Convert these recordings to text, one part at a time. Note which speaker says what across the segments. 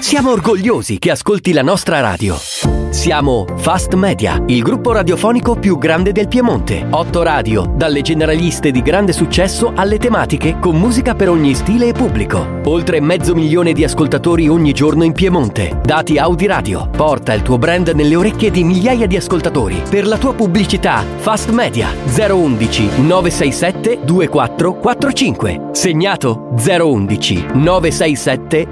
Speaker 1: Siamo orgogliosi che ascolti la nostra radio. Siamo Fast Media, il gruppo radiofonico più grande del Piemonte. 8 radio, dalle generaliste di grande successo alle tematiche con musica per ogni stile e pubblico. Oltre 500.000 di ascoltatori ogni giorno in Piemonte. Dati Audi Radio. Porta il tuo brand nelle orecchie di migliaia di ascoltatori. Per la tua pubblicità, Fast Media 011 967 2445. Segnato 011 967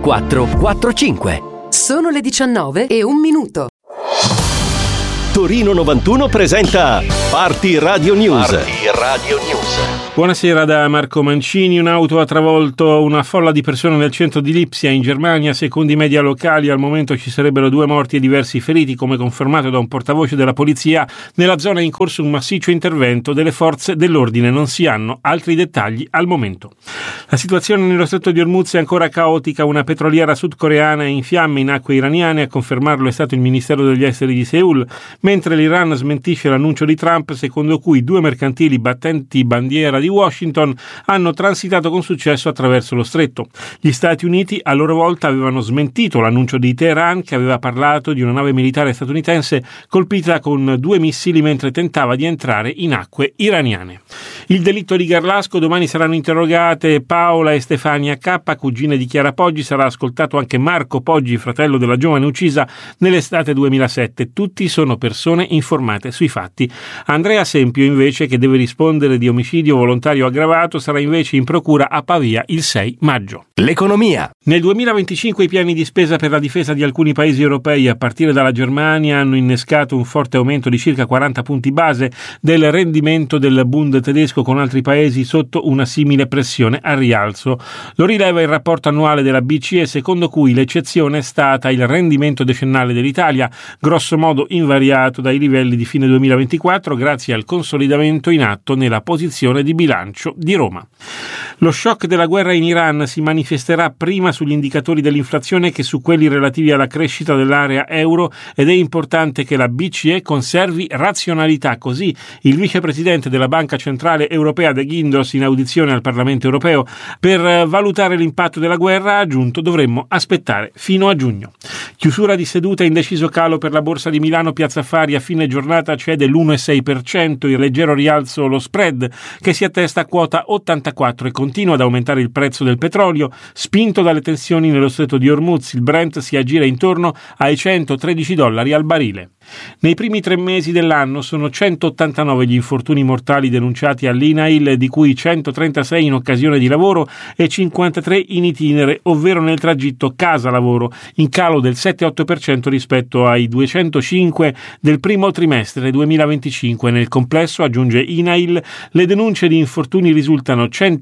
Speaker 1: 2445.
Speaker 2: Sono le 19:01.
Speaker 3: Torino 91 presenta Party Radio News.
Speaker 4: Buonasera da Marco Mancini. Un'auto ha travolto una folla di persone nel centro di Lipsia, in Germania. Secondo i media locali, al momento ci sarebbero 2 morti e diversi feriti, come confermato da un portavoce della polizia. Nella zona è in corso un massiccio intervento delle forze dell'ordine. Non si hanno altri dettagli al momento. La situazione nello stretto di Hormuz è ancora caotica. Una petroliera sudcoreana è in fiamme in acque iraniane. A confermarlo è stato il Ministero degli Esteri di Seul, mentre l'Iran smentisce l'annuncio di Trump secondo cui 2 mercantili battenti bandiera di Washington hanno transitato con successo attraverso lo stretto. Gli Stati Uniti a loro volta avevano smentito l'annuncio di Teheran, che aveva parlato di una nave militare statunitense colpita con 2 missili mentre tentava di entrare in acque iraniane. Il delitto di Garlasco: domani saranno interrogate Paola e Stefania K, cugine di Chiara Poggi. Sarà ascoltato anche Marco Poggi, fratello della giovane uccisa nell'estate 2007. Tutti sono persone informate sui fatti. Andrea Sempio, invece, che deve rispondere di omicidio volontario aggravato, sarà invece in procura a Pavia il 6 maggio.
Speaker 1: L'economia.
Speaker 4: Nel 2025 i piani di spesa per la difesa di alcuni paesi europei, a partire dalla Germania, hanno innescato un forte aumento di circa 40 punti base del rendimento del Bund tedesco, con altri paesi sotto una simile pressione al rialzo. Lo rileva il rapporto annuale della BCE, secondo cui l'eccezione è stata il rendimento decennale dell'Italia, grosso modo invariato dai livelli di fine 2024 grazie al consolidamento in atto nella posizione di bilancio di Roma. Lo shock della guerra in Iran si manifesterà prima sugli indicatori dell'inflazione che su quelli relativi alla crescita dell'area euro, ed è importante che la BCE conservi razionalità. Così il vicepresidente della Banca Centrale Europea De Guindos, in audizione al Parlamento Europeo, per valutare l'impatto della guerra, ha aggiunto: dovremmo aspettare fino a giugno. Chiusura di seduta in deciso calo per la Borsa di Milano. Piazza Affari a fine giornata cede l'1,6%, il leggero rialzo lo spread, che si attesta a quota 84 e continua ad aumentare il prezzo del petrolio, spinto dalle tensioni nello stretto di Hormuz. Il Brent si aggira intorno ai $113 al barile. Nei primi 3 mesi dell'anno sono 189 gli infortuni mortali denunciati all'INAIL, di cui 136 in occasione di lavoro e 53 in itinere, ovvero nel tragitto casa-lavoro, in calo del 7,8% rispetto ai 205 del primo trimestre 2025. Nel complesso, aggiunge INAIL, le denunce di infortuni risultano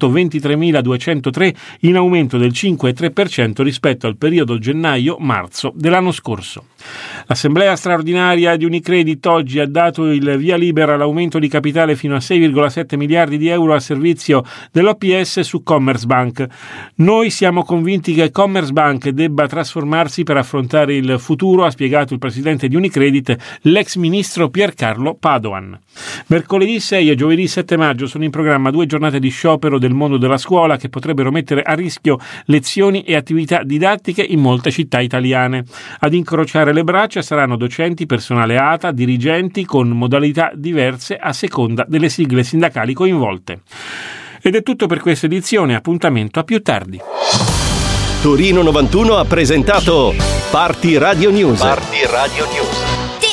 Speaker 4: 123.203, in aumento del 5,3% rispetto al periodo gennaio-marzo dell'anno scorso. L'assemblea straordinaria di Unicredit oggi ha dato il via libera all'aumento di capitale fino a 6,7 miliardi di euro a servizio dell'OPS su Commerzbank. Noi siamo convinti che Commerzbank debba trasformarsi per affrontare il futuro, ha spiegato il presidente di Unicredit, l'ex ministro Piercarlo Padoan. Mercoledì 6 e giovedì 7 maggio sono in programma 2 giornate di sciopero del mondo della scuola che potrebbero mettere a rischio lezioni e attività didattiche in molte città italiane. Ad incrociare le braccia saranno docenti, personale ATA, dirigenti, con modalità diverse a seconda delle sigle sindacali coinvolte. Ed è tutto per questa edizione, appuntamento a più tardi.
Speaker 3: Torino 91 ha presentato Party Radio News.
Speaker 5: Party Radio News.